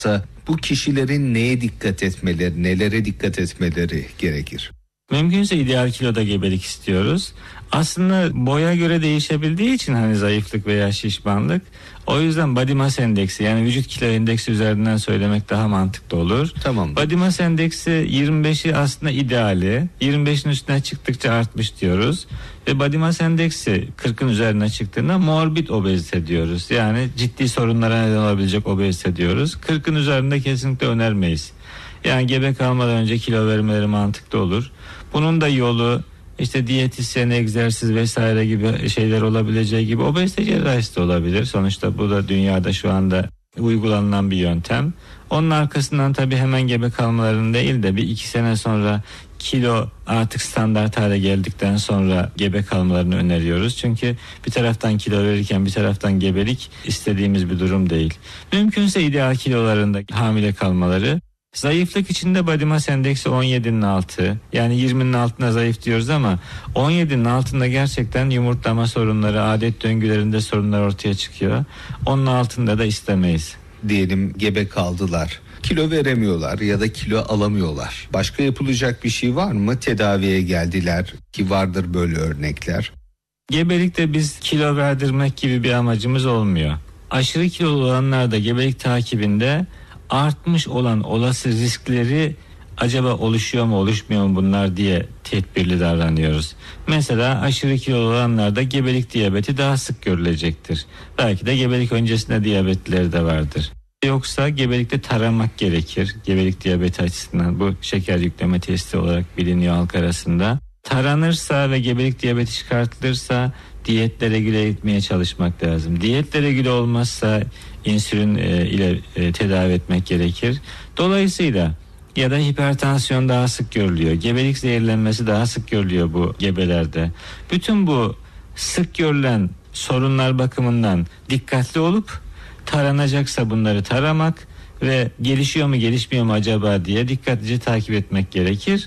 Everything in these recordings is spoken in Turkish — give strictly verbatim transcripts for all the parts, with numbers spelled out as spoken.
Bu kişilerin neye dikkat etmeleri, nelere dikkat etmeleri gerekir? Mümkünse ideal kiloda gebelik istiyoruz. Aslında boya göre değişebildiği için hani zayıflık veya şişmanlık, o yüzden body mass endeksi, yani vücut kilo endeksi üzerinden söylemek daha mantıklı olur. Tamam. Body mass endeksi yirmi beşi aslında ideali. yirmi beşin üstüne çıktıkça artmış diyoruz. Ve body mass endeksi kırkın üzerine çıktığında morbid obezite diyoruz. Yani ciddi sorunlara neden olabilecek obezite diyoruz. kırkın üzerinde kesinlikle önermeyiz. Yani gebe kalmadan önce kilo vermeleri mantıklı olur. Bunun da yolu işte diyetisyen, egzersiz vesaire gibi şeyler olabileceği gibi obezite cerrahisi de olabilir. Sonuçta bu da dünyada şu anda uygulanan bir yöntem. Onun arkasından tabii hemen gebe kalmalarının değil de bir iki sene sonra kilo artık standart hale geldikten sonra gebe kalmalarını öneriyoruz. Çünkü bir taraftan kilo verirken bir taraftan gebelik istediğimiz bir durum değil. Mümkünse ideal kilolarında hamile kalmaları. Zayıflık içinde body mass endeksi on yedinin altı, yani yirminin altına zayıf diyoruz ama on yedinin altında gerçekten yumurtlama sorunları, adet döngülerinde sorunlar ortaya çıkıyor. Onun altında da istemeyiz. Diyelim gebe kaldılar, kilo veremiyorlar ya da kilo alamıyorlar. Başka yapılacak bir şey var mı? Tedaviye geldiler ki vardır böyle örnekler. Gebelikte biz kilo verdirmek gibi bir amacımız olmuyor. Aşırı kilolu olanlar da gebelik takibinde artmış olan olası riskleri acaba oluşuyor mu oluşmuyor mu bunlar diye tedbirli davranıyoruz. Mesela aşırı kilolu olanlarda gebelik diyabeti daha sık görülecektir. Belki de gebelik öncesinde diyabetleri de vardır. Yoksa gebelikte taramak gerekir. Gebelik diyabeti açısından bu şeker yükleme testi olarak biliniyor halk arasında. Taranırsa ve gebelik diyabeti çıkartılırsa diyetle regüle etmeye çalışmak lazım. Diyetle regüle olmazsa insülin e, ile e, tedavi etmek gerekir. Dolayısıyla ya da hipertansiyon daha sık görülüyor. Gebelik zehirlenmesi daha sık görülüyor bu gebelerde. Bütün bu sık görülen sorunlar bakımından dikkatli olup taranacaksa bunları taramak ve gelişiyor mu gelişmiyor mu acaba diye dikkatlice takip etmek gerekir.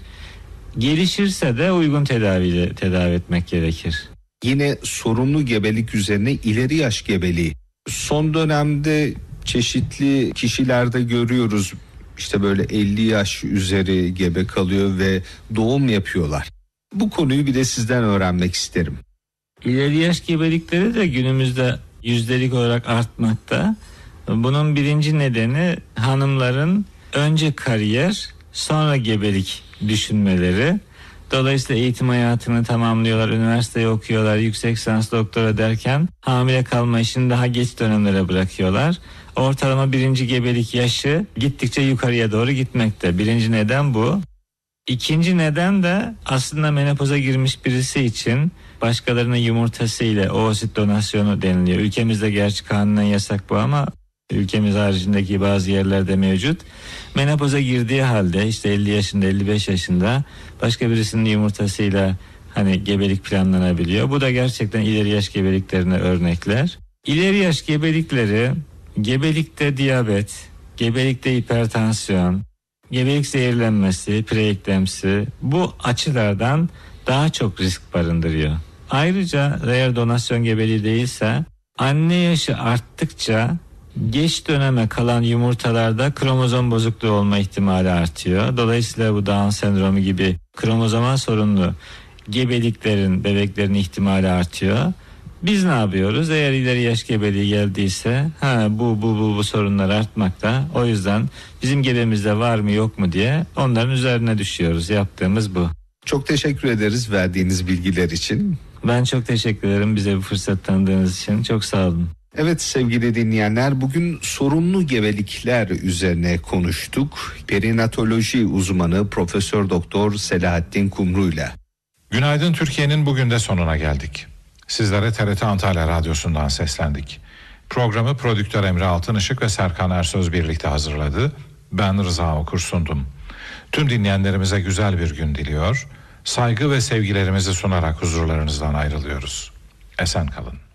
Gelişirse de uygun tedaviyle tedavi etmek gerekir. Yine sorunlu gebelik üzerine ileri yaş gebeliği. Son dönemde çeşitli kişilerde görüyoruz. İşte böyle elli yaş üzeri gebe kalıyor ve doğum yapıyorlar. Bu konuyu bir de sizden öğrenmek isterim. İleri yaş gebelikleri de günümüzde yüzdelik olarak artmakta. Bunun birinci nedeni hanımların önce kariyer sonra gebelik düşünmeleri. Dolayısıyla eğitim hayatını tamamlıyorlar, üniversiteyi okuyorlar, yüksek lisans doktora derken hamile kalma işini daha geç dönemlere bırakıyorlar. Ortalama birinci gebelik yaşı gittikçe yukarıya doğru gitmekte. Birinci neden bu. İkinci neden de aslında menopoza girmiş birisi için başkalarının yumurtasıyla oosit donasyonu deniliyor. Ülkemizde gerçi kanunen yasak bu ama ülkemiz haricindeki bazı yerlerde mevcut. Menopoza girdiği halde işte elli yaşında elli beş yaşında başka birisinin yumurtasıyla hani gebelik planlanabiliyor. Bu da gerçekten ileri yaş gebeliklerine örnekler. İleri yaş gebelikleri gebelikte diyabet, gebelikte hipertansiyon, gebelik zehirlenmesi, preeklemsi bu açılardan daha çok risk barındırıyor. Ayrıca eğer donasyon gebeliği değilse anne yaşı arttıkça geç döneme kalan yumurtalarda kromozom bozukluğu olma ihtimali artıyor. Dolayısıyla bu Down sendromu gibi kromozomal sorunlu gebeliklerin, bebeklerin ihtimali artıyor. Biz ne yapıyoruz? Eğer ileri yaş gebeliği geldiyse ha bu bu bu bu sorunlar artmakta. O yüzden bizim gebemizde var mı yok mu diye onların üzerine düşüyoruz. Yaptığımız bu. Çok teşekkür ederiz verdiğiniz bilgiler için. Ben çok teşekkür ederim bize bu fırsat tanıdığınız için. Çok sağ olun. Evet sevgili dinleyenler, bugün sorunlu gebelikler üzerine konuştuk. Perinatoloji uzmanı Profesör Doktor Selahattin Kumru'yla. Günaydın Türkiye'nin bugün de sonuna geldik. Sizlere T R T Antalya Radyosu'ndan seslendik. Programı prodüktör Emre Altınışık ve Serkan Ersöz birlikte hazırladı. Ben Rıza Okur sundum. Tüm dinleyenlerimize güzel bir gün diliyor. Saygı ve sevgilerimizi sunarak huzurlarınızdan ayrılıyoruz. Esen kalın.